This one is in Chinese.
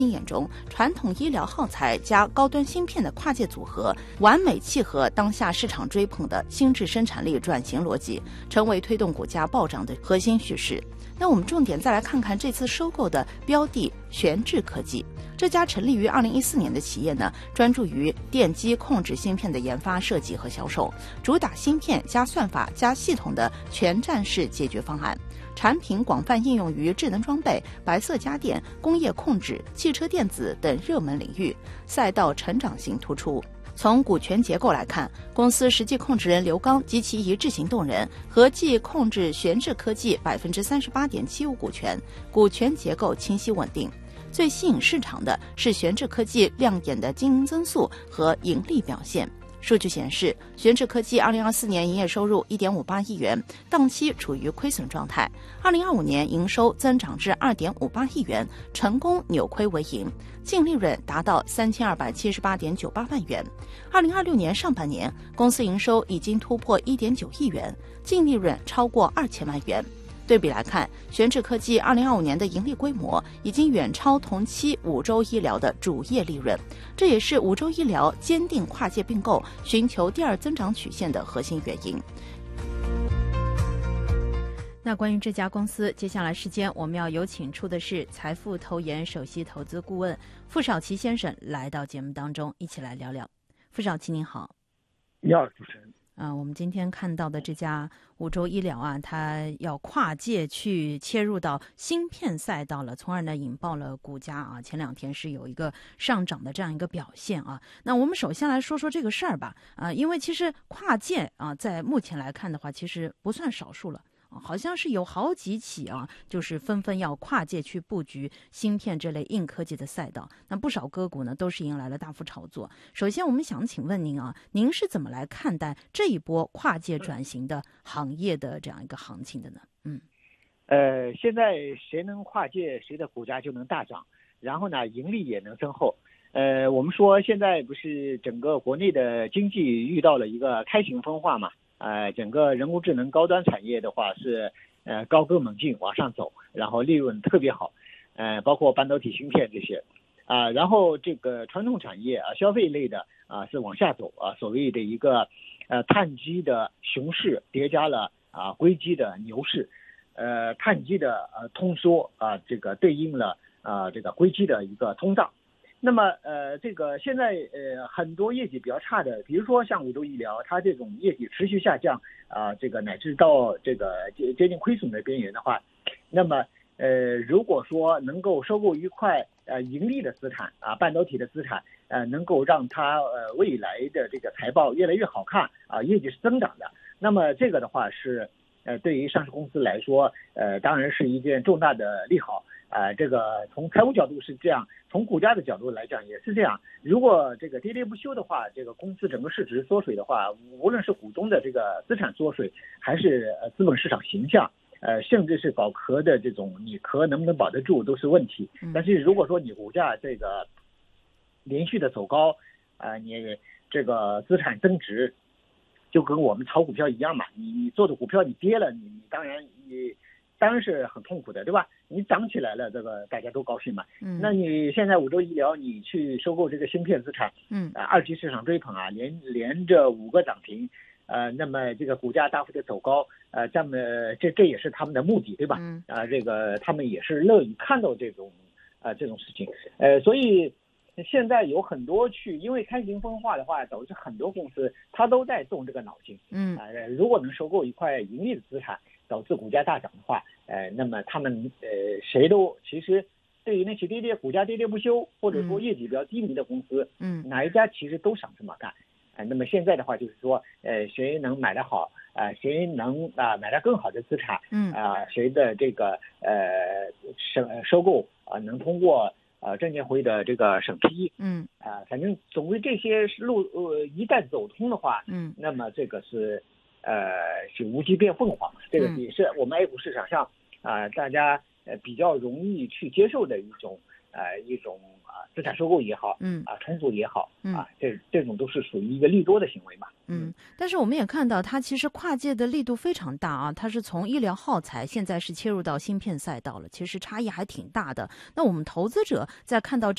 眼中，传统医疗耗材加高端芯片的跨界组合，完美契合当下市场追捧的新质生产力转型逻辑，成为推动股价暴涨的核心叙事。那我们重点再来看看这次收购的标的玄智科技。这家成立于2014年的企业呢，专注于电机控制芯片的研发、设计和销售，主打芯片加算法加系统的全站式解决方案。产品广泛应用于智能装备、白色家电、工业控制、汽车电子等热门领域，赛道成长性突出。从股权结构来看，公司实际控制人刘刚及其一致行动人合计控制玄智科技38.75%股权，股权结构清晰稳定。最吸引市场的是玄智科技亮眼的经营增速和盈利表现。数据显示，玄智科技2024年营业收入1.58亿元，当期处于亏损状态。2025年营收增长至2.58亿元，成功扭亏为盈，净利润达到3278.98万元。2026年上半年，公司营收已经突破1.9亿元，净利润超过2000万元。对比来看，玄智科技2025年的盈利规模已经远超同期五洲医疗的主业利润，这也是五洲医疗坚定跨界并购、寻求第二增长曲线的核心原因。那关于这家公司，接下来时间我们要有请出的是财富投研首席投资顾问傅少奇先生来到节目当中，一起来聊聊。傅少奇您好。 你好，主持人。 我们今天看到的这家五洲医疗啊，它要跨界去切入到芯片赛道了，从而呢引爆了股价啊，前两天是有一个上涨的这样一个表现啊。那我们首先来说说这个事儿吧，因为其实跨界啊，在目前来看的话，其实不算少数了。好像是有好几起啊，就是纷纷要跨界去布局芯片这类硬科技的赛道。那不少个股呢，都是迎来了大幅炒作。首先，我们想请问您啊，您是怎么来看待这一波跨界转型的行业的这样一个行情的呢？ 现在谁能跨界，谁的股价就能大涨，然后呢，盈利也能增厚。我们说现在不是整个国内的经济遇到了一个开型分化嘛？整个人工智能高端产业的话是高歌猛进往上走，然后利润特别好，包括半导体芯片这些然后这个传统产业消费类的是往下走所谓的一个碳基的熊市叠加了硅基的牛市，碳基的通缩这个对应了这个硅基的一个通胀。那么这个现在很多业绩比较差的，比如说像五洲医疗，它这种业绩持续下降这个乃至到这个接近亏损的边缘的话，那么如果说能够收购一块盈利的资产半导体的资产能够让它未来的这个财报越来越好看业绩是增长的，那么这个的话是对于上市公司来说当然是一件重大的利好。这个从财务角度是这样，从股价的角度来讲也是这样。如果这个喋喋不休的话，这个公司整个市值缩水的话，无论是股东的这个资产缩水，还是资本市场形象，甚至是保壳的这种你壳能不能保得住都是问题。但是如果说你股价这个连续的走高，你这个资产增值，就跟我们炒股票一样嘛，你做的股票你跌了，你当然是很痛苦的，对吧？你涨起来了，这个大家都高兴嘛。那你现在五洲医疗，你去收购这个芯片资产，二级市场追捧连着5个涨停，那么这个股价大幅的走高，这也是他们的目的，对吧？这个他们也是乐于看到这种事情，所以现在有很多因为开型分化的话，导致很多公司它都在动这个脑筋。如果能收购一块盈利的资产，导致股价大涨的话，那么他们谁都其实对于那些股价喋喋不休或者说业绩比较低迷的公司，哪一家其实都想这么干。那么现在的话就是说，谁能买得好谁能买到更好的资产，谁的这个收购能通过证监会的这个审批，反正总归这些路一旦走通的话，那么这个是无鸡变凤凰，这个也是我们 A 股市场上大家比较容易去接受的一种一种资产收购也好，重组也好，这种都是属于一个利多的行为嘛。 但是我们也看到，它其实跨界的力度非常大啊，它是从医疗耗材，现在是切入到芯片赛道了，其实差异还挺大的。那我们投资者在看到